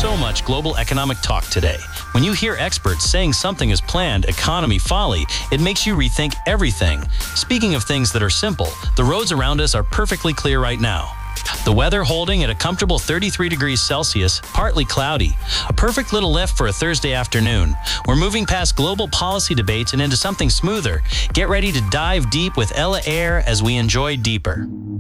so much global economic talk today. When you hear experts saying something is planned economy folly, it makes you rethink everything. Speaking of things that are simple, the roads around us are perfectly clear right now. The weather holding at a comfortable 33 degrees Celsius, partly cloudy. A perfect little lift for a Thursday afternoon. We're moving past global policy debates and into something smoother. Get ready to dive deep with Ella Air as we enjoy deeper.